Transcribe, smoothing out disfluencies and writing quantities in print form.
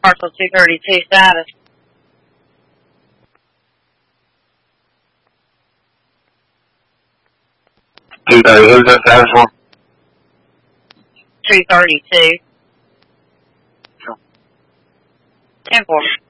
parcel 232 status. 230, who's that status for? 232. 10-4.